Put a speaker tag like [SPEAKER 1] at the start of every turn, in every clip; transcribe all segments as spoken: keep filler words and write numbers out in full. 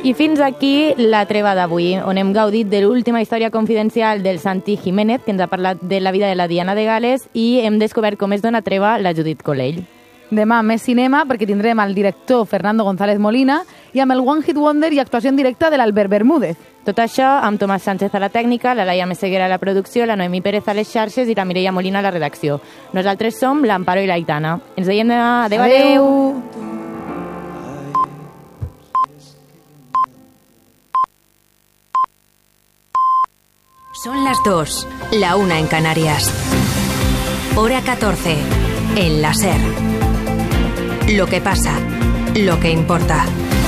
[SPEAKER 1] I fins aquí la treva d'avui, on hem gaudit de l'última història confidencial del Santi Jiménez, que ens ha parlat de la vida de la Diana de Gal·les, i hem descobert com es dona treva la Judit Colell.
[SPEAKER 2] Demà més cinema, perquè tindrem el director Fernando González Molina i amb el One Hit Wonder i actuació en directe de l'Albert Bermúdez.
[SPEAKER 1] Tot això amb Tomàs Sánchez a la tècnica, la Laia Meseguera a la producció, la Noemí Pérez a les xarxes i la Mireia Molina a la redacció. Nosaltres som l'Amparo i l'Aitana. Ens veiem demà. Adéu, adéu! adéu.
[SPEAKER 3] Son las dos, la una en Canarias. Hora catorce, en la SER. Lo que pasa, lo que importa.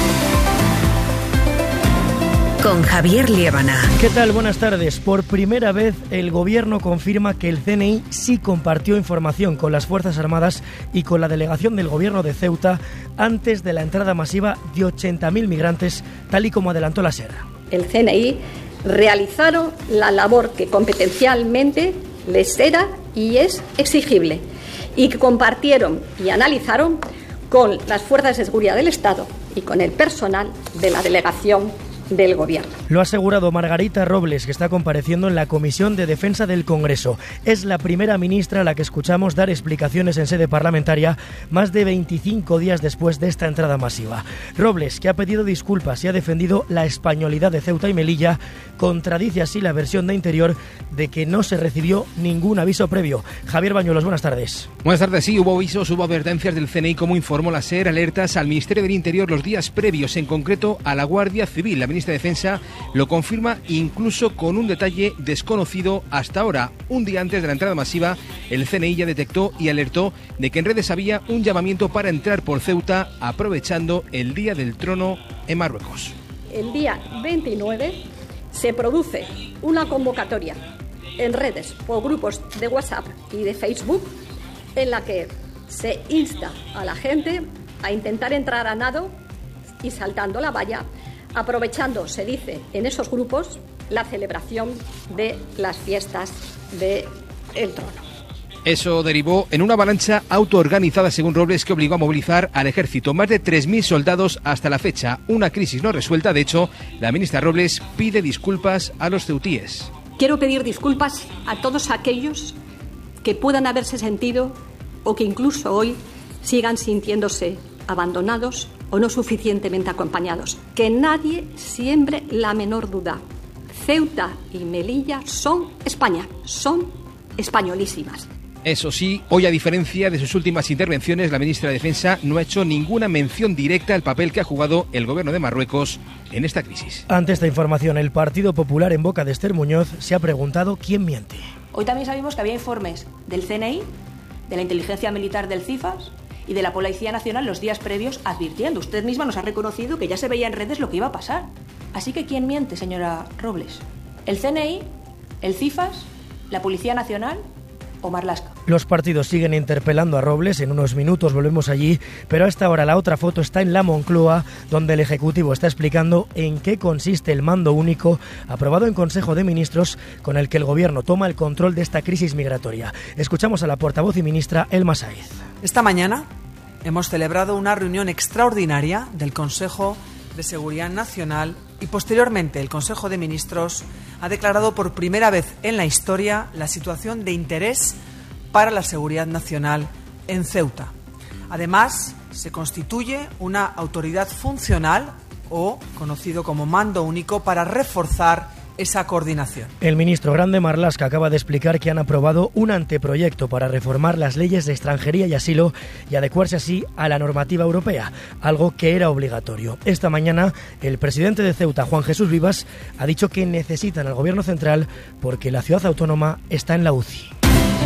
[SPEAKER 3] Con Javier Liébana.
[SPEAKER 4] ¿Qué tal? Buenas tardes. Por primera vez el gobierno confirma que el C N I sí compartió información con las Fuerzas Armadas y con la delegación del gobierno de Ceuta antes de la entrada masiva de ochenta mil migrantes, tal y como adelantó la SER.
[SPEAKER 5] El C N I realizaron la labor que competencialmente les era y es exigible y que compartieron y analizaron con las fuerzas de seguridad del Estado y con el personal de la delegación del Gobierno.
[SPEAKER 4] Lo ha asegurado Margarita Robles, que está compareciendo en la Comisión de Defensa del Congreso. Es la primera ministra a la que escuchamos dar explicaciones en sede parlamentaria más de veinticinco días después de esta entrada masiva. Robles, que ha pedido disculpas y ha defendido la españolidad de Ceuta y Melilla, contradice así la versión de Interior de que no se recibió ningún aviso previo. Javier Bañuelos, buenas tardes.
[SPEAKER 6] Buenas tardes, sí, hubo avisos, hubo advertencias del C N I, como informó la SER, alertas al Ministerio del Interior los días previos, en concreto a la Guardia Civil. La ministra de Defensa lo confirma incluso con un detalle desconocido hasta ahora. Un día antes de la entrada masiva, el C N I ya detectó y alertó de que en redes había un llamamiento para entrar por Ceuta aprovechando el Día del Trono en Marruecos.
[SPEAKER 5] El día veintinueve se produce una convocatoria en redes por grupos de WhatsApp y de Facebook en la que se insta a la gente a intentar entrar a nado y saltando la valla, aprovechando, se dice en esos grupos, la celebración de las fiestas del Trono.
[SPEAKER 6] Eso derivó en una avalancha autoorganizada, según Robles, que obligó a movilizar al ejército. Más de tres mil soldados hasta la fecha. Una crisis no resuelta. De hecho, la ministra Robles pide disculpas a los ceutíes.
[SPEAKER 5] Quiero pedir disculpas a todos aquellos que puedan haberse sentido o que incluso hoy sigan sintiéndose abandonados o no suficientemente acompañados. Que nadie siembre la menor duda. Ceuta y Melilla son España, son españolísimas.
[SPEAKER 6] Eso sí, hoy, a diferencia de sus últimas intervenciones, la ministra de Defensa no ha hecho ninguna mención directa al papel que ha jugado el gobierno de Marruecos en esta crisis.
[SPEAKER 4] Ante esta información, el Partido Popular, en boca de Esther Muñoz, se ha preguntado quién miente.
[SPEAKER 7] Hoy también sabemos que había informes del C N I, de la inteligencia militar del CIFAS y de la Policía Nacional los días previos advirtiendo. Usted misma nos ha reconocido que ya se veía en redes lo que iba a pasar. Así que ¿quién miente, señora Robles? ¿El C N I? ¿El CIFAS? ¿La Policía Nacional? ¿O Marlaska?
[SPEAKER 4] Los partidos siguen interpelando a Robles. En unos minutos volvemos allí, pero a esta hora la otra foto está en la Moncloa, donde el Ejecutivo está explicando en qué consiste el mando único aprobado en Consejo de Ministros, con el que el Gobierno toma el control de esta crisis migratoria. Escuchamos a la portavoz y ministra Elma Sáiz.
[SPEAKER 8] Esta mañana hemos celebrado una reunión extraordinaria del Consejo de Seguridad Nacional y posteriormente el Consejo de Ministros ha declarado por primera vez en la historia la situación de interés para la seguridad nacional en Ceuta. Además, se constituye una autoridad funcional o conocido como mando único para reforzar esa coordinación.
[SPEAKER 4] El ministro Grande Marlaska acaba de explicar que han aprobado un anteproyecto para reformar las leyes de extranjería y asilo y adecuarse así a la normativa europea, algo que era obligatorio. Esta mañana, el presidente de Ceuta, Juan Jesús Vivas, ha dicho que necesitan al gobierno central porque la ciudad autónoma está en la U C I.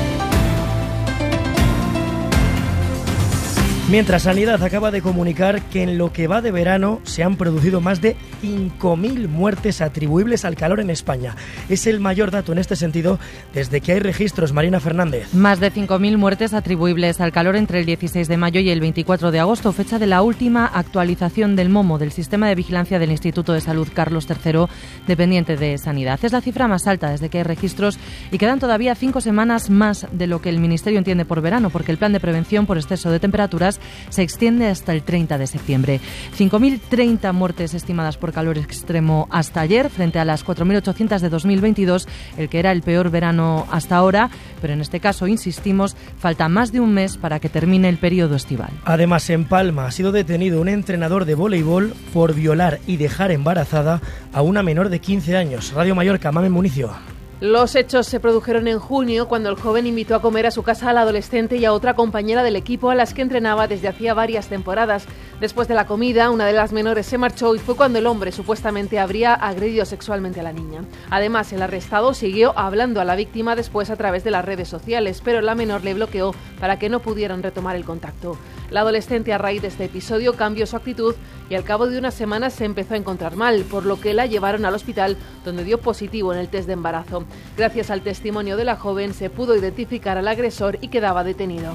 [SPEAKER 4] Mientras, Sanidad acaba de comunicar que en lo que va de verano se han producido más de cinco mil muertes atribuibles al calor en España. Es el mayor dato en este sentido desde que hay registros. Marina Fernández.
[SPEAKER 2] Más de cinco mil muertes atribuibles al calor entre el dieciséis de mayo y el veinticuatro de agosto, fecha de la última actualización del MOMO, del Sistema de Vigilancia del Instituto de Salud Carlos tercero, dependiente de Sanidad. Es la cifra más alta desde que hay registros y quedan todavía cinco semanas más de lo que el Ministerio entiende por verano, porque el plan de prevención por exceso de temperaturas además se extiende hasta el treinta de septiembre. cinco mil treinta muertes estimadas por calor extremo hasta ayer, frente a las cuatro mil ochocientas de dos mil veintidós, el que era el peor verano hasta ahora, pero en este caso, insistimos, falta más de un mes para que termine el periodo estival.
[SPEAKER 4] Además, en Palma ha sido detenido un entrenador de voleibol por violar y dejar embarazada a una menor de quince años. Radio Mallorca, Mamen Municio.
[SPEAKER 9] Los hechos se produjeron en junio, cuando el joven invitó a comer a su casa al adolescente y a otra compañera del equipo a las que entrenaba desde hacía varias temporadas. Después de la comida, una de las menores se marchó y fue cuando el hombre supuestamente habría agredido sexualmente a la niña. Además, el arrestado siguió hablando a la víctima después a través de las redes sociales, pero la menor le bloqueó para que no pudieran retomar el contacto. La adolescente, a raíz de este episodio, cambió su actitud y al cabo de unas semanas se empezó a encontrar mal, por lo que la llevaron al hospital, donde dio positivo en el test de embarazo. Gracias al testimonio de la joven se pudo identificar al agresor y quedaba detenido.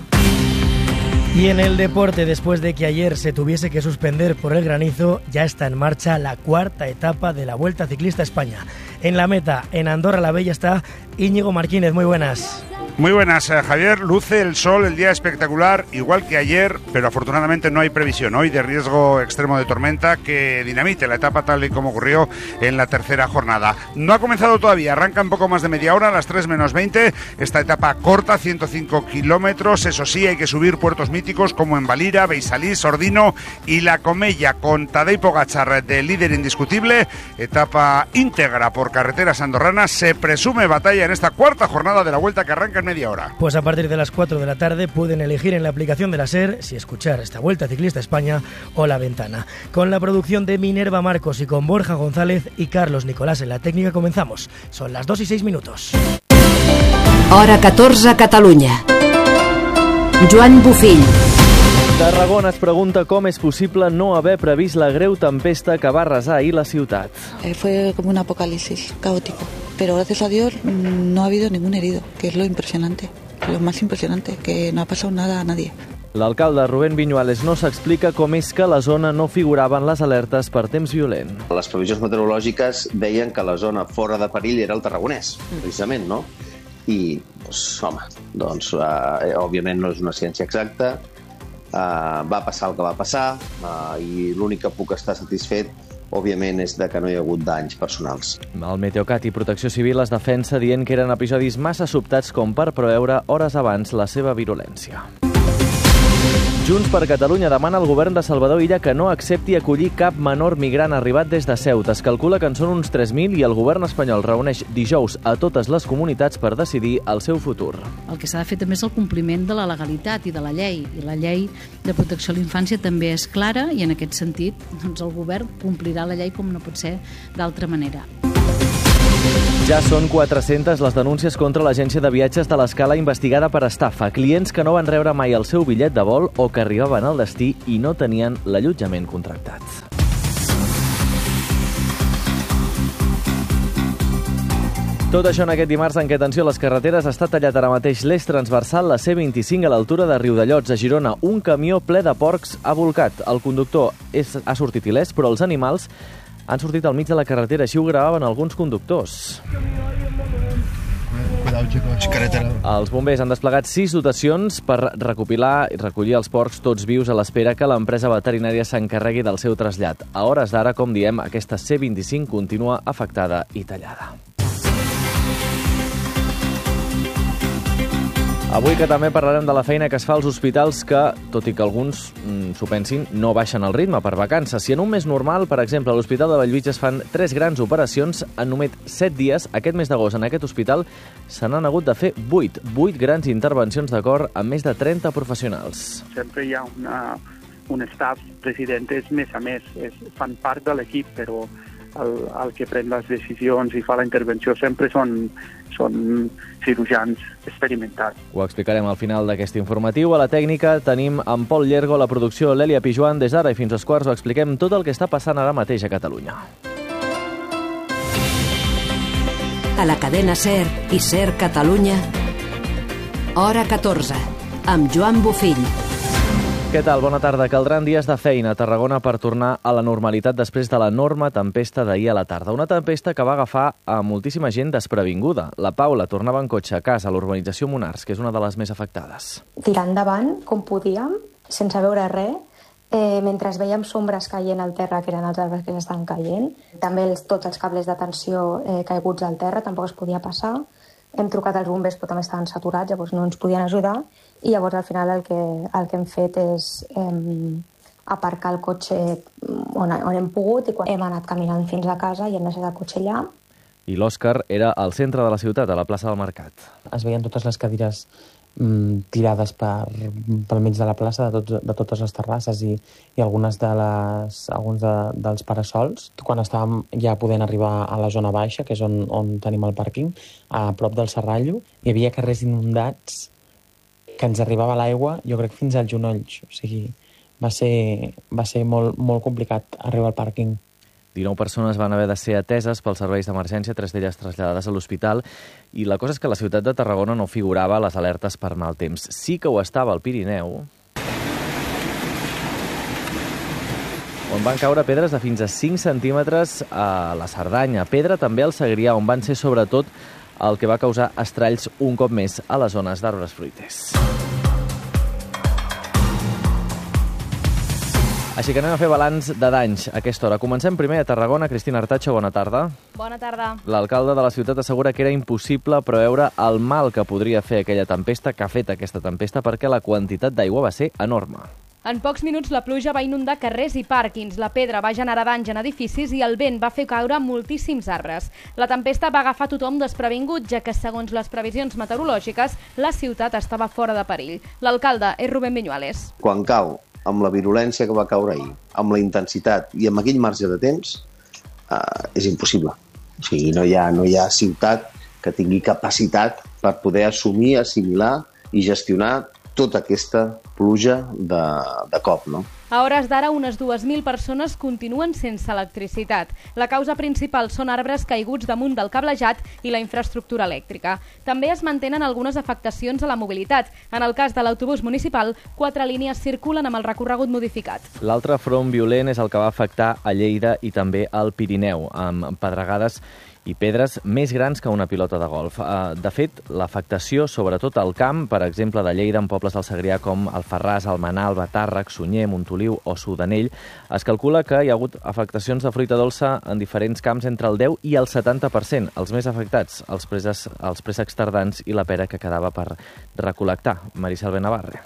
[SPEAKER 4] Y en el deporte, después de que ayer se tuviese que suspender por el granizo, ya está en marcha la cuarta etapa de la Vuelta Ciclista a España. En la meta, en Andorra la Bella, está Íñigo Martínez. Muy buenas.
[SPEAKER 10] Muy buenas, Javier. Luce el sol, el día espectacular, igual que ayer, pero afortunadamente no hay previsión hoy de riesgo extremo de tormenta que dinamite la etapa tal y como ocurrió en la tercera jornada. No ha comenzado todavía, arranca un poco más de media hora, a las tres menos veinte. Esta etapa corta, ciento cinco kilómetros. Eso sí, hay que subir puertos míticos como en Valira, Beisalí, Sordino y La Comella, con Tadej Pogačar de líder indiscutible. Etapa íntegra por carreteras andorranas. Se presume batalla en esta cuarta jornada de la Vuelta, que arranca en media hora.
[SPEAKER 4] Pues a partir de las cuatro de la tarde pueden elegir en la aplicación de la SER si escuchar esta Vuelta Ciclista a España o La Ventana. Con la producción de Minerva Marcos y con Borja González y Carlos Nicolás en la técnica comenzamos. Son las dos y seis minutos.
[SPEAKER 3] Hora catorze, Catalunya. Joan Bufill.
[SPEAKER 11] Tarragona es pregunta com és possible no haver previst la greu tempesta que va arrasar ahir la ciutat.
[SPEAKER 12] Eh, fue como un apocalipsis caótico, pero gracias a Dios no ha habido ningún herido, que es lo impresionante, lo más impresionante, que no ha pasado nada a nadie.
[SPEAKER 11] L'alcalde Rubén Viñuales no s'explica com és que a la zona no figuraven les alertes per temps violent.
[SPEAKER 13] Les previsions meteorològiques deien que la zona fora de perill era el Tarragonès, precisament, no? I, doncs, home, doncs, eh, òbviament no és una ciència exacta, Uh, va passar el que va passar uh, i l'únic que puc estar satisfet, òbviament, és de que no hi ha hagut danys personals.
[SPEAKER 11] El Meteocat i Protecció Civil es defensa dient que eren episodis massa sobtats com per preveure hores abans la seva virulència. Junts per Catalunya demana al govern de Salvador Illa que no accepti acollir cap menor migrant arribat des de Ceuta. Es calcula que en són uns tres mil i el govern espanyol reuneix dijous a totes les comunitats per decidir el seu futur.
[SPEAKER 14] El que s'ha de fer també és el compliment de la legalitat i de la llei. I la llei de protecció a la infància també és clara i en aquest sentit doncs, el govern complirà la llei com no pot ser d'altra manera.
[SPEAKER 11] Ja són quatre-centes les denúncies contra l'agència de viatges de l'Escala investigada per estafa. Clients que no van rebre mai el seu bitllet de vol o que arribaven al destí i no tenien l'allotjament contractat. Tot això en aquest dimarts en què, atenció, a les carreteres està tallat ara mateix l'eix transversal, la C vint-i-cinc, a l'altura de Riudellots, a Girona. Un camió ple de porcs ha volcat. El conductor és, ha sortit il·lès, però els animals han sortit al mig de la carretera, així ho gravaven alguns conductors. Els bombers han desplegat sis dotacions per recopilar i recollir els porcs tots vius a l'espera que l'empresa veterinària s'encarregui del seu trasllat. A hores d'ara, com diem, aquesta C vint-i-cinc continua afectada i tallada. Avui que també parlarem de la feina que es fa als hospitals que, tot i que alguns mm, s'ho pensin, no baixen el ritme per vacances. Si en un mes normal, per exemple, a l'Hospital de Bellvitge es fan tres grans operacions, en només set dies, aquest mes d'agost en aquest hospital se n'han hagut de fer vuit. Vuit grans intervencions de cor amb més de trenta professionals.
[SPEAKER 15] Sempre hi ha una, un staff residentes més a més, és, fan part de l'equip, però el, el que pren les decisions i fa la intervenció sempre són, són cirurgians experimentats.
[SPEAKER 11] Ho explicarem al final d'aquest informatiu. A la tècnica tenim en Pol Llergo, la producció l'Èlia Pijuan. Des d'ara i fins als quarts ho expliquem tot el que està passant ara mateix a Catalunya.
[SPEAKER 3] A la cadena SER i SER Catalunya, hora catorze, amb Joan Bufill.
[SPEAKER 11] Què tal? Bona tarda. Caldran dies de feina a Tarragona per tornar a la normalitat després de l'enorme tempesta d'ahir a la tarda. Una tempesta que va agafar a moltíssima gent desprevinguda. La Paula tornava en cotxe a casa a l'urbanització Monars, que és una de les més afectades.
[SPEAKER 16] Tirar endavant com podíem sense veure res, eh, mentre veiem sombres caient al terra, que eren els arbres que s'estan caient. També els, tots els cables de tensió eh, caiguts al terra, tampoc es podia passar. Hem trucat als bombers, però també estaven saturats, llavors no ens podien ajudar. I llavors al final el que, el que hem fet és eh, aparcar el cotxe on, on hem pogut, i quan hem anat caminant fins a casa i hem deixat el cotxe allà.
[SPEAKER 11] I l'Òscar era al centre de la ciutat, a la plaça del Mercat.
[SPEAKER 17] Es veien totes les cadires mm, tirades per, pel mig de la plaça, de, tot, de totes les terrasses i, i algunes de les, alguns de, dels parasols. Quan estàvem ja podent arribar a la zona baixa, que és on, on tenim el pàrquing, a prop del Serrallo, hi havia carrers inundats que ens arribava l'aigua, jo crec, fins als genolls. O sigui, va ser, va ser molt, molt complicat arribar al pàrquing.
[SPEAKER 11] dinou persones van haver de ser ateses pels serveis d'emergència, tres d'elles traslladades a l'hospital, i la cosa és que la ciutat de Tarragona no figurava a les alertes per mal temps. Sí que ho estava al Pirineu, on van caure pedres de fins a cinc centímetres a la Cerdanya. Pedra també al Segrià, on van ser sobretot el que va causar estralls un cop més a les zones d'arbres fruiters. Així que anem a fer balanç de danys a aquesta hora. Comencem primer a Tarragona. Cristina Artacho, bona tarda.
[SPEAKER 1] Bona tarda.
[SPEAKER 11] L'alcalde de la ciutat assegura que era impossible preveure el mal que podria fer aquella tempesta, que ha fet aquesta tempesta, perquè la quantitat d'aigua va ser enorme.
[SPEAKER 18] En pocs minuts la pluja va inundar carrers i pàrquings, la pedra va generar danys en edificis i el vent va fer caure moltíssims arbres. La tempesta va agafar tothom desprevingut, ja que, segons les previsions meteorològiques, la ciutat estava fora de perill. L'alcalde és Rubén Viñuales.
[SPEAKER 13] Quan cau amb la virulència que va caure ahir, amb la intensitat i amb aquell marge de temps, eh, és impossible. O sigui, no hi ha, no hi ha ciutat que tingui capacitat per poder assumir, assimilar i gestionar tota aquesta pluja de, de cop, no?
[SPEAKER 18] A hores d'ara, unes dues mil persones continuen sense electricitat. La causa principal són arbres caiguts damunt del cablejat i la infraestructura elèctrica. També es mantenen algunes afectacions a la mobilitat. En el cas de l'autobús municipal, quatre línies circulen amb el recorregut modificat.
[SPEAKER 11] L'altre front violent és el que va afectar a Lleida i també al Pirineu, amb pedregades i pedres més grans que una pilota de golf. De fet, l'afectació, sobretot al camp, per exemple, de Lleida, en pobles del Segrià com Alfarràs, Almenal, Batàrrec, Sunyer, Montoliu o Sudanell, es calcula que hi ha hagut afectacions de fruita dolça en diferents camps entre el deu i el setanta per cent. Els més afectats, els, preses, els préssecs tardans i la pera que quedava per recol·lectar. Maricel Benavarre.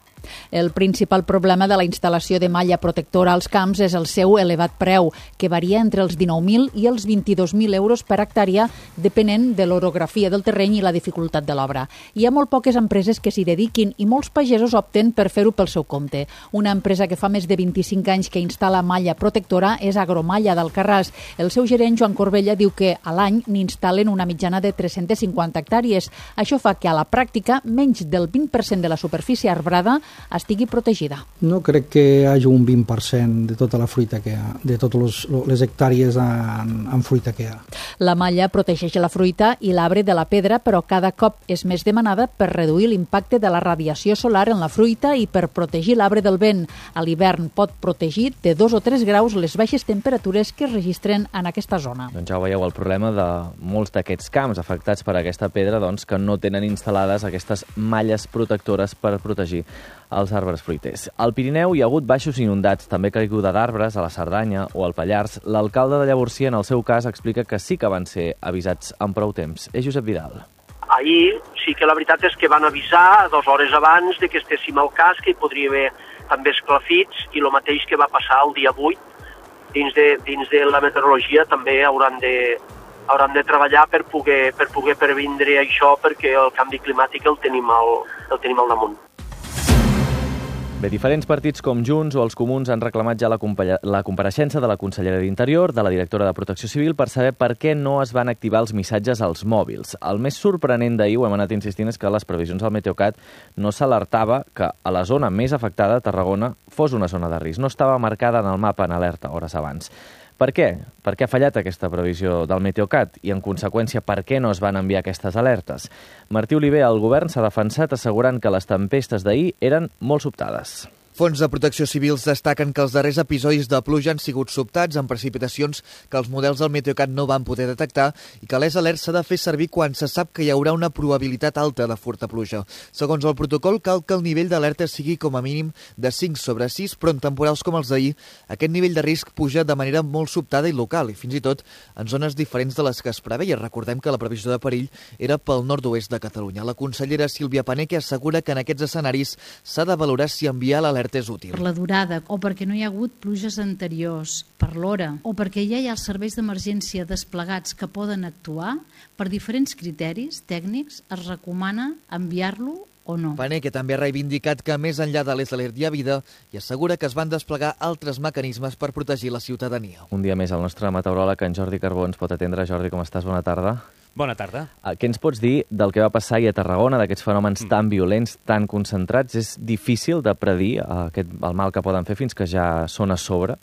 [SPEAKER 19] El principal problema de la instal·lació de malla protectora als camps és el seu elevat preu, que varia entre els dinou mil i els vint-i-dos mil euros per hectàrea, depenent de l'orografia del terreny i la dificultat de l'obra. Hi ha molt poques empreses que s'hi dediquin i molts pagesos opten per fer-ho pel seu compte. Una empresa que fa més de vint-i-cinc anys que instal·la malla protectora és Agromalla d'Alcarràs. El seu gerent, Joan Corbella, diu que a l'any n'instal·len una mitjana de tres-centes cinquanta hectàrees. Això fa que a la pràctica menys del vint per cent de la superfície arbrada estigui protegida.
[SPEAKER 20] No crec que hi hagi un vint per cent de tota la fruita que hi ha, de totes les hectàrees en, en fruita que hi ha.
[SPEAKER 19] La malla protegeix la fruita i l'arbre de la pedra, però cada cop és més demanada per reduir l'impacte de la radiació solar en la fruita i per protegir l'arbre del vent. A l'hivern pot protegir de dos o tres graus les baixes temperatures que es registren en aquesta zona.
[SPEAKER 11] Doncs ja ho veieu, el problema de molts d'aquests camps afectats per aquesta pedra, doncs, que no tenen instal·lades aquestes malles protectores per protegir els arbres fruiters. Al Pirineu hi ha hagut baixos inundats, també caiguda d'arbres a la Cerdanya o al Pallars. L'alcalde de Llavorsí, en el seu cas, explica que sí que van ser avisats amb prou temps. És Josep Vidal.
[SPEAKER 21] Ahir sí que la veritat és que van avisar dues hores abans de que estéssim al cas, que hi podria haver també esclafits, i el mateix que va passar el dia vuit. Dins de, dins de la meteorologia també hauran de, hauran de treballar per poder, per poder previndre això, perquè el canvi climàtic el tenim al, el tenim al damunt.
[SPEAKER 11] Bé, diferents partits com Junts o els Comuns han reclamat ja la, la compareixença de la consellera d'Interior, de la directora de Protecció Civil, per saber per què no es van activar els missatges als mòbils. El més sorprenent d'ahir, ho hem anat insistint, és que les previsions del Meteocat no s'alertava que a la zona més afectada, Tarragona, fos una zona de risc. No estava marcada en el mapa en alerta hores abans. Per què? Per què ha fallat aquesta previsió del Meteocat? I, en conseqüència, per què no es van enviar aquestes alertes? Martí Oliver, el govern s'ha defensat assegurant que les tempestes d'ahir eren molt sobtades.
[SPEAKER 5] Fons de protecció civils destaquen que els darrers episodis de pluja han sigut sobtats amb precipitacions que els models del Meteocat no van poder detectar i que les alerts s'ha de fer servir quan se sap que hi haurà una probabilitat alta de forta pluja. Segons el protocol, cal que el nivell d'alerta sigui com a mínim de cinc sobre sis, però en temporals com els d'ahir, aquest nivell de risc puja de manera molt sobtada i local, i fins i tot en zones diferents de les que es preveia. Recordem que la previsió de perill era pel nord-oest de Catalunya. La consellera Sílvia Paneque assegura que en aquests escenaris s'ha de valorar si enviar l'alerta és útil.
[SPEAKER 14] Per la durada, o perquè no hi ha hagut pluges anteriors, per l'hora, o perquè ja hi ha els serveis d'emergència desplegats que poden actuar, per diferents criteris tècnics es recomana enviar-lo o no.
[SPEAKER 5] Paneque també ha reivindicat que més enllà de l'Esalert hi ha vida i assegura que es van desplegar altres mecanismes per protegir la ciutadania.
[SPEAKER 11] Un dia més el nostre meteoròleg, en Jordi Carbó, ens pot atendre. Jordi, com estàs? Bona tarda.
[SPEAKER 22] Bona tarda.
[SPEAKER 11] Què ens pots dir del que va passar ahir a Tarragona, d'aquests fenòmens mm. tan violents, tan concentrats? És difícil de predir aquest, el mal que poden fer fins que ja són a sobre?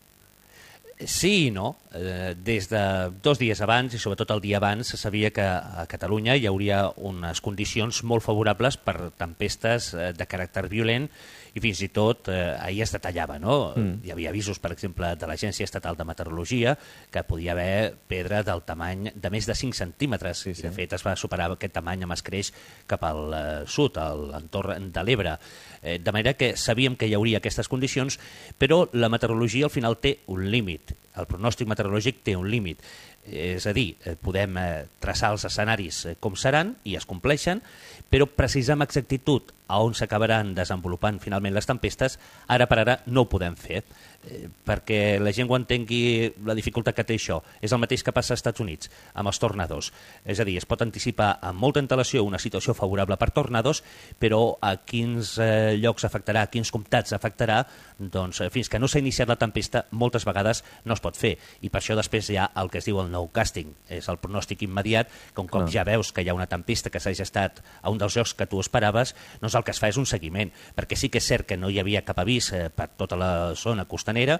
[SPEAKER 22] Sí i no. Eh, des de dos dies abans, i sobretot el dia abans, se sabia que a Catalunya hi hauria unes condicions molt favorables per tempestes eh, de caràcter violent, i fins i tot eh, ahir es detallava, no? Mm. Hi havia avisos, per exemple, de l'Agència Estatal de Meteorologia que podia haver pedra del tamany de més de cinc centímetres. Sí, sí. I, de fet, es va superar aquest tamany amb escreix cap al eh, sud, a l'entorn de l'Ebre. Eh, de manera que sabíem que hi hauria aquestes condicions, però la meteorologia al final té un límit. El pronòstic meteorològic té un límit. És a dir, podem traçar els escenaris com seran i es compleixen, però precisar amb exactitud a on s'acabaran desenvolupant finalment les tempestes, ara per ara no ho podem fer. Eh, perquè la gent ho entengui, la dificultat que té això. És el mateix que passa als Estats Units, amb els tornados. És a dir, es pot anticipar amb molta antelació una situació favorable per tornados, però a quins eh, llocs afectarà, a quins comtats afectarà, doncs fins que no s'ha iniciat la tempesta, moltes vegades no es pot fer. I per això després hi ha el que es diu el nowcasting, és el pronòstic immediat, que un cop no. ja veus que hi ha una tempesta que s'ha gestat a un dels llocs que tu esperaves, doncs el que es fa és un seguiment, perquè sí que és cert que no hi havia cap avís eh, per tota la zona costanera,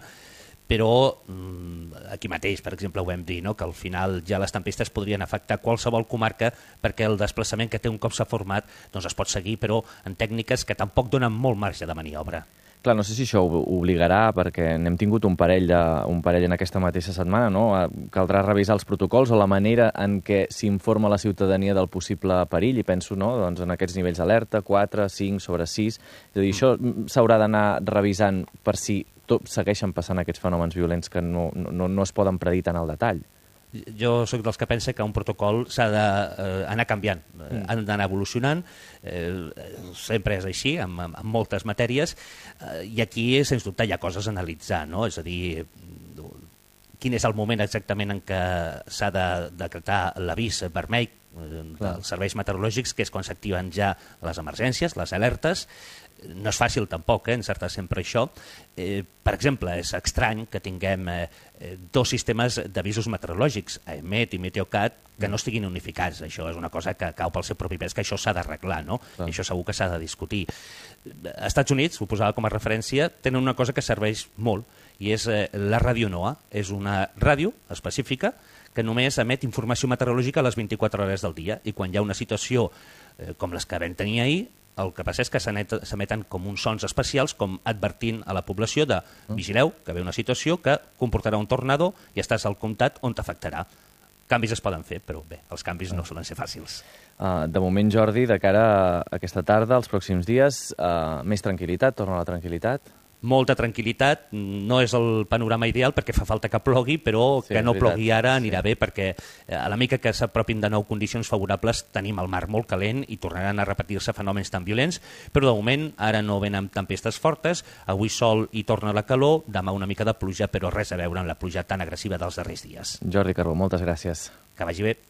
[SPEAKER 22] però mm, aquí mateix, per exemple, ho vam dir, no? Que al final ja les tempestes podrien afectar qualsevol comarca perquè el desplaçament que té un cop s'ha format doncs es pot seguir, però en tècniques que tampoc donen molt marge de maniobra.
[SPEAKER 11] Clar, no sé si això obligarà, perquè n'hem tingut un parell, de, un parell en aquesta mateixa setmana, no? Caldrà revisar els protocols o la manera en què s'informa la ciutadania del possible perill, i penso, no?, doncs en aquests nivells d'alerta, quatre, cinc, sobre sis. És a dir, això s'haurà d'anar revisant per si tot segueixen passant aquests fenòmens violents que no, no, no es poden predir tant al detall.
[SPEAKER 22] Jo sóc dels que pensa que un protocol s'ha d'anar eh, canviant, mm. han d'anar evolucionant, eh, sempre és així, amb, amb moltes matèries, eh, i aquí, sens dubte, hi ha coses a analitzar, no? És a dir, quin és el moment exactament en què s'ha de decretar l'avís vermell dels serveis meteorològics, que és quan s'activen ja les emergències, les alertes. No és fàcil tampoc, eh, encertar sempre això. Eh, per exemple, és estrany que tinguem eh, dos sistemes d'avisos meteorològics, EMET i Meteocat, que no estiguin unificats. Això és una cosa que cau pel seu propi pes, que això s'ha d'arreglar, no? Ah. I això segur que s'ha de discutir. Als Estats Units, ho posava com a referència, tenen una cosa que serveix molt, i és eh, la ràdio NOAA. És una ràdio específica que només emet informació meteorològica a les vint-i-quatre hores del dia, i quan hi ha una situació eh, com les que vam tenir ahir, el que passa és que s'emeten com uns sons especials, com advertint a la població de vigileu, que ve una situació que comportarà un tornado i estàs al comtat on t'afectarà. Canvis es poden fer, però bé, els canvis no solen ser fàcils.
[SPEAKER 11] Uh, de moment, Jordi, de cara a aquesta tarda, els pròxims dies, uh, més tranquil·litat, torna a la tranquil·litat?
[SPEAKER 22] Molta tranquil·litat, no és el panorama ideal perquè fa falta que plogui, però sí, que no plogui ara anirà sí. bé, perquè a la mica que s'apropin de nou condicions favorables tenim el mar molt calent i tornaran a repetir-se fenòmens tan violents, però de moment ara no venen tempestes fortes, avui sol i torna la calor, demà una mica de pluja, però res a veure amb la pluja tan agressiva dels darrers dies.
[SPEAKER 11] Jordi Carbó, moltes gràcies.
[SPEAKER 22] Que vagi bé.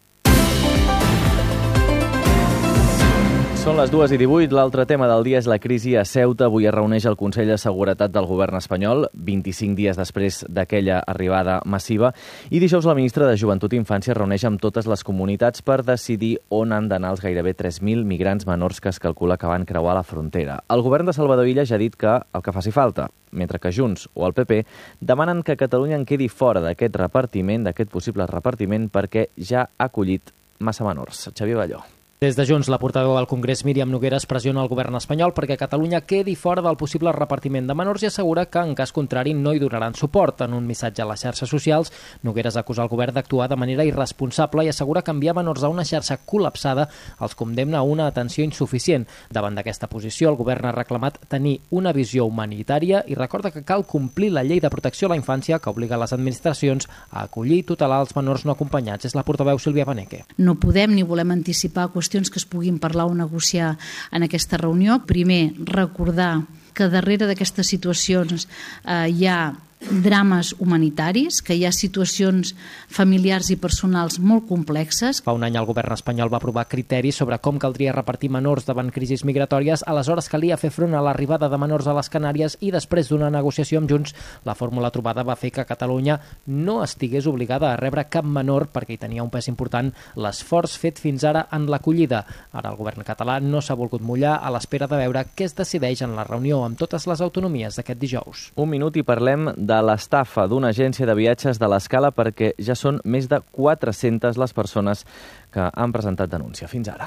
[SPEAKER 11] Són les dues i divuit. L'altre tema del dia és la crisi a Ceuta. Avui es reuneix el Consell de Seguretat del govern espanyol, vint-i-cinc dies després d'aquella arribada massiva. I dijous la ministra de Joventut i Infància reuneix amb totes les comunitats per decidir on han d'anar els gairebé tres mil migrants menors que es calcula que van creuar la frontera. El govern de Salvador Illa ja ha dit que el que faci falta, mentre que Junts o el P P demanen que Catalunya en quedi fora d'aquest repartiment, d'aquest possible repartiment, perquè ja ha acollit massa menors. Xavier Balló.
[SPEAKER 6] Des de Junts, la portaveu del Congrés, Míriam Nogueras, pressiona el govern espanyol perquè Catalunya quedi fora del possible repartiment de menors i assegura que, en cas contrari, no hi donaran suport. En un missatge a les xarxes socials, Nogueras acusa el govern d'actuar de manera irresponsable i assegura que enviar menors a una xarxa col·lapsada els condemna a una atenció insuficient. Davant d'aquesta posició, el govern ha reclamat tenir una visió humanitària i recorda que cal complir la llei de protecció a la infància que obliga les administracions a acollir i tutelar els menors no acompanyats. És la portaveu Sílvia Paneque.
[SPEAKER 14] No podem ni volem anticipar qüestions que es puguin parlar o negociar en aquesta reunió. Primer, recordar que darrere d'aquestes situacions eh, hi ha drames humanitaris, que hi ha situacions familiars i personals molt complexes.
[SPEAKER 6] Fa un any el govern espanyol va aprovar criteris sobre com caldria repartir menors davant crisis migratòries. Aleshores calia fer front a l'arribada de menors a les Canàries i després d'una negociació amb Junts, la fórmula trobada va fer que Catalunya no estigués obligada a rebre cap menor perquè hi tenia un pes important l'esforç fet fins ara en l'acollida. Ara el govern català no s'ha volgut mullar a l'espera de veure què es decideix en la reunió amb totes les autonomies d'aquest dijous.
[SPEAKER 11] Un minut i parlem de de l'estafa d'una agència de viatges de l'Escala perquè ja són més de quatre-centes les persones que han presentat denúncia fins ara.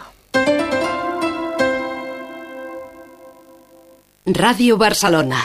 [SPEAKER 3] Ràdio Barcelona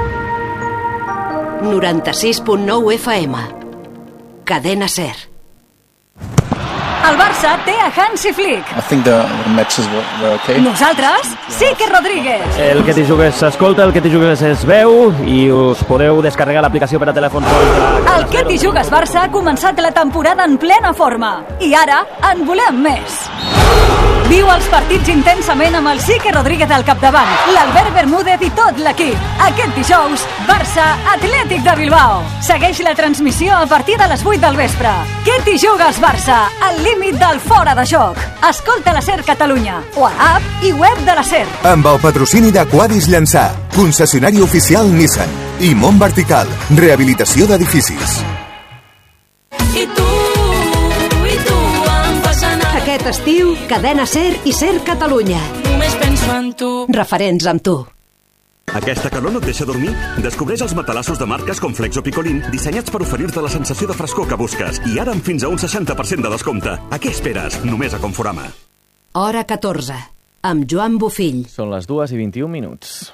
[SPEAKER 3] noranta-sis punt nou F M Cadena Ser.
[SPEAKER 7] El Barça té a Hansi Flick.
[SPEAKER 23] I think the, the matches were, were okay.
[SPEAKER 7] Nosaltres, sí que Rodríguez.
[SPEAKER 24] El Que t'hi jugues s'escolta, el Que t'hi jugues es veu i us podeu descarregar l'aplicació per a telèfon.
[SPEAKER 7] El Que t'hi jugues Barça ha començat la temporada en plena forma i ara en volem més. Viu els partits intensament amb el Sique Rodríguez al capdavant, l'Albert Bermúdez i tot l'equip. Aquest dijous, Barça Atlètic de Bilbao. Segueix la transmissió a partir de les vuit del vespre. Que t'hi jugues Barça, al límit del fora de joc. Escolta la SER Catalunya o a l'app i web de la SER.
[SPEAKER 25] Amb el patrocini de Quadis Llançà, concessionari oficial Nissan i Mont Vertical, rehabilitació d'edificis.
[SPEAKER 7] I tu, i tu em fas anar.
[SPEAKER 3] Aquest estiu, Cadena Ser i SER Catalunya.
[SPEAKER 7] Només penso en tu.
[SPEAKER 3] Referents amb tu.
[SPEAKER 26] Aquesta calor no et deixa dormir? Descobreix els matalassos de marques com Flex o Picolín dissenyats per oferir-te la sensació de frescor que busques i ara amb fins a un seixanta per cent de descompte. A què esperes? Només a Conforama.
[SPEAKER 3] Hora catorze, amb Joan Bofill.
[SPEAKER 11] Són les dues i vint-i-un minuts.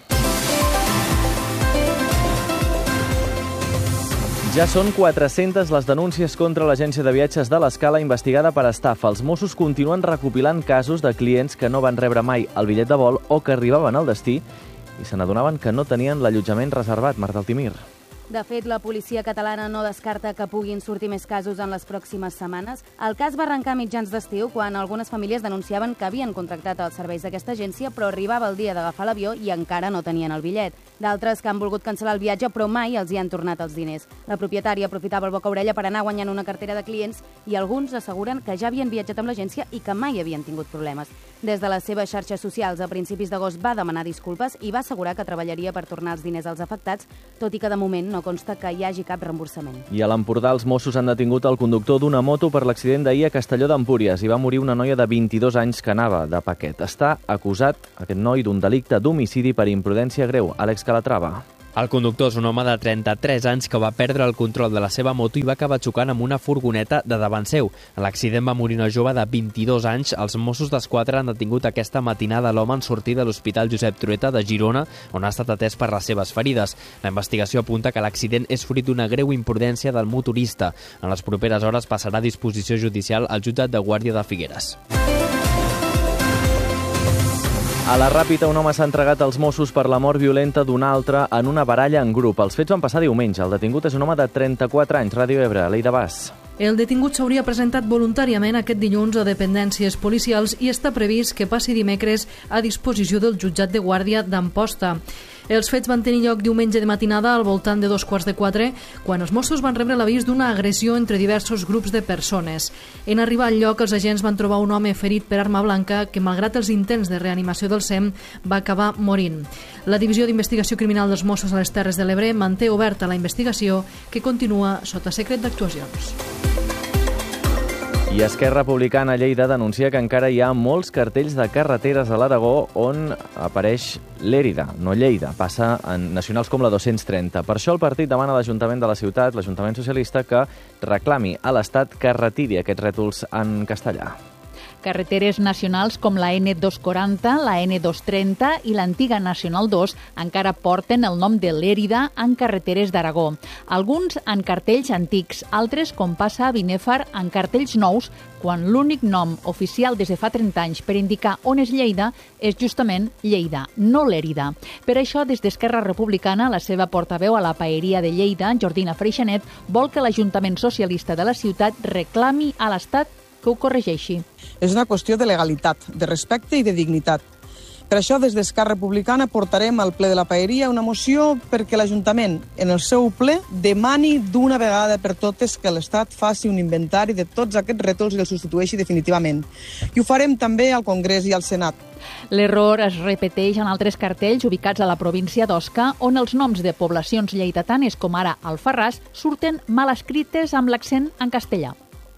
[SPEAKER 11] Ja són quatre-centes les denúncies contra l'agència de viatges de l'Escala investigada per estafa. Els Mossos continuen recopilant casos de clients que no van rebre mai el bitllet de vol o que arribaven al destí i se n'adonaven que no tenien l'allotjament reservat. Marta Altimir.
[SPEAKER 27] De fet, la policia catalana no descarta que puguin sortir més casos en les pròximes setmanes. El cas va arrencar a mitjans d'estiu quan algunes famílies denunciaven que havien contractat els serveis d'aquesta agència però arribava el dia d'agafar l'avió i encara no tenien el bitllet. D'altres que han volgut cancel·lar el viatge però mai els hi han tornat els diners. La propietària aprofitava el boca-orella per anar guanyant una cartera de clients i alguns asseguren que ja havien viatjat amb l'agència i que mai havien tingut problemes. Des de les seves xarxes socials, a principis d'agost va demanar disculpes i va assegurar que treballaria per tornar els diners als afectats, tot i que de moment no consta que hi hagi cap reemborsament.
[SPEAKER 11] I a l'Empordà els Mossos han detingut el conductor d'una moto per l'accident d'ahir a Castelló d'Empúries. Hi va morir una noia de vint-i-dos anys que anava de paquet. Està acusat, aquest noi, d'un delicte d'homicidi per imprudència greu. Àlex Calatrava.
[SPEAKER 28] El conductor és un home de trenta-tres anys que va perdre el control de la seva moto i va acabar xocant amb una furgoneta de davant seu. A l'accident va morir una jove de vint-i-dos anys. Els Mossos d'Esquadra han detingut aquesta matinada l'home en sortir de l'Hospital Josep Trueta de Girona, on ha estat atès per les seves ferides. La investigació apunta que l'accident és fruit d'una greu imprudència del motorista. En les properes hores passarà a disposició judicial al jutjat de Guàrdia de Figueres.
[SPEAKER 11] A la Ràpita, un home s'ha entregat als Mossos per la mort violenta d'un altre en una baralla en grup. Els fets van passar diumenge. El detingut és un home de trenta-quatre anys. Ràdio Ebre, Leida Bas.
[SPEAKER 29] El detingut s'hauria presentat voluntàriament aquest dilluns a dependències policials i està previst que passi dimecres a disposició del jutjat de Guàrdia d'Amposta. Els fets van tenir lloc diumenge de matinada al voltant de dos quarts de quatre, quan els Mossos van rebre l'avís d'una agressió entre diversos grups de persones. En arribar al lloc, els agents van trobar un home ferit per arma blanca que, malgrat els intents de reanimació del S E M, va acabar morint. La Divisió d'Investigació Criminal dels Mossos a les Terres de l'Ebre manté oberta la investigació, que continua sota secret d'actuacions.
[SPEAKER 11] I Esquerra Republicana a Lleida denuncia que encara hi ha molts cartells de carreteres a l'Aragó on apareix Lérida, no Lleida. Passa en nacionals com la dos-cents trenta. Per això el partit demana a l'Ajuntament de la ciutat, l'Ajuntament Socialista, que reclami a l'Estat que retiri aquests rètols en castellà.
[SPEAKER 19] Carreteres nacionals com la ene dos quaranta, la ene dos trenta i l'antiga Nacional dos encara porten el nom de Lèrida en carreteres d'Aragó. Alguns en cartells antics, altres, com passa a Binèfar, en cartells nous, quan l'únic nom oficial des de fa trenta anys per indicar on és Lleida és justament Lleida, no Lèrida. Per això, des d'Esquerra Republicana, la seva portaveu a la Paeria de Lleida, Jordina Freixanet, vol que l'Ajuntament Socialista de la ciutat reclami a l'Estat que ho corregeixi.
[SPEAKER 2] És una qüestió de legalitat, de respecte i de dignitat. Per això, des d'Esquerra Republicana, portarem al ple de la Paeria una moció perquè l'Ajuntament, en el seu ple, demani d'una vegada per totes que l'Estat faci un inventari de tots aquests rètols i els substitueixi definitivament. I ho farem també al Congrés i al Senat.
[SPEAKER 19] L'error es repeteix en altres cartells ubicats a la província d'Osca, on els noms de poblacions lleidatanes, com ara Alfarràs, surten mal escrites amb l'accent en castellà.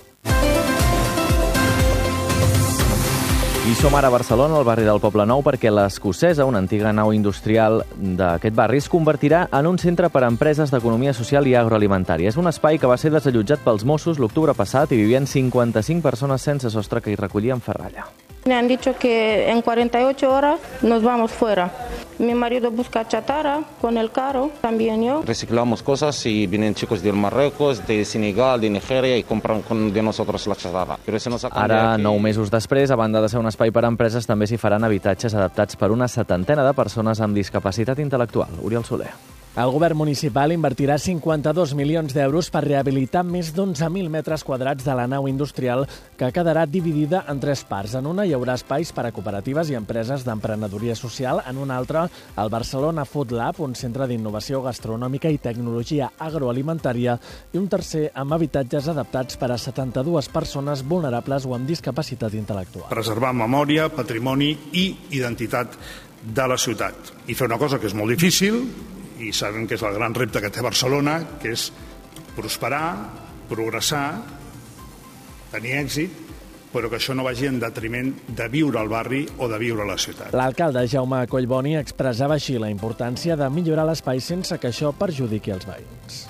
[SPEAKER 11] I som ara a Barcelona, al barri del Poble Nou, perquè l'Escocesa, una antiga nau industrial d'aquest barri, es convertirà en un centre per a empreses d'economia social i agroalimentària. És un espai que va ser desallotjat pels Mossos l'octubre passat i vivien cinquanta-cinc persones sense sostre que hi recollien ferralla.
[SPEAKER 4] Me han dicho que en cuarenta y ocho horas nos vamos fuera. Mi marido busca chatarra con el carro, también yo.
[SPEAKER 8] Reciclamos cosas y vienen chicos del Marruecos, de Senegal, de Nigeria y compran con de nosotros la chatarra. Pero se nos ha
[SPEAKER 11] Ara, nou mesos després, a banda de ser un espai per a empreses, també s'hi faran habitatges adaptats per una setantena de persones amb discapacitat intel·lectual. Oriol Soler.
[SPEAKER 9] El govern municipal invertirà cinquanta-dos milions d'euros per rehabilitar més d'onze mil metres quadrats de la nau industrial que quedarà dividida en tres parts. En una hi haurà espais per a cooperatives i empreses d'emprenedoria social. En una altra, el Barcelona Food Lab, un centre d'innovació gastronòmica i tecnologia agroalimentària, i un tercer amb habitatges adaptats per a setanta-dues persones vulnerables o amb discapacitat intel·lectual.
[SPEAKER 10] Preservar memòria, patrimoni i identitat de la ciutat. I fer una cosa que és molt difícil, i sabem que és el gran repte que té Barcelona, que és prosperar, progressar, tenir èxit, però que això no vagi en detriment de viure al barri o de viure a la ciutat.
[SPEAKER 9] L'alcalde Jaume Collboni expressava així la importància de millorar l'espai sense que això perjudiqui els veïns.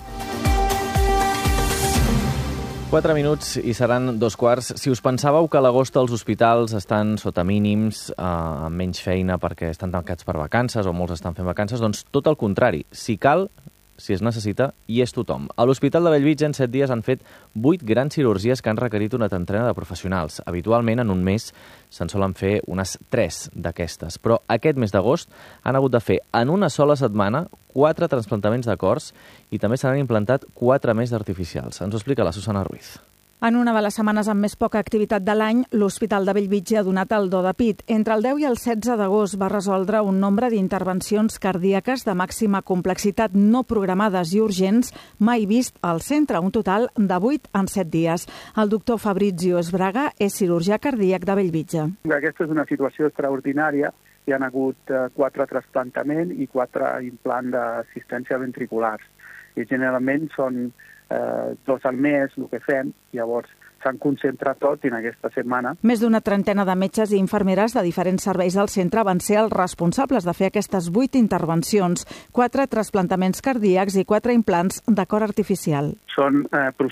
[SPEAKER 11] Quatre minuts i seran dos quarts. Si us pensàveu que a l'agost els hospitals estan sota mínims, eh, amb menys feina perquè estan tancats per vacances o molts estan fent vacances, doncs tot el contrari. Si cal, si es necessita, hi és tothom. A l'Hospital de Bellvitge en set dies han fet vuit grans cirurgies que han requerit una trentena de professionals. Habitualment, en un mes, se'n solen fer unes tres d'aquestes. Però aquest mes d'agost han hagut de fer en una sola setmana quatre trasplantaments de cors i també se n'han implantat quatre més d'artificials. Ens ho explica la Susana Ruiz.
[SPEAKER 12] En una de les setmanes amb més poca activitat de l'any, l'Hospital de Bellvitge ha donat el do de pit. Entre el deu i el setze d'agost va resoldre un nombre d'intervencions cardíaques de màxima complexitat no programades i urgents mai vist al centre, un total de vuit en set dies. El doctor Fabrizio Esbraga és cirurgià cardíac de Bellvitge.
[SPEAKER 15] Aquesta és una situació extraordinària. Hi ha hagut eh, quatre trasplantaments i quatre implants d'assistència ventriculars. I generalment són eh, dos al mes el que fem, llavors s'han concentrat tot en aquesta setmana.
[SPEAKER 12] Més d'una trentena de metges i infermeres de diferents serveis del centre van ser els responsables de fer aquestes vuit intervencions, quatre trasplantaments cardíacs i quatre implants de cor artificial.
[SPEAKER 15] Són eh,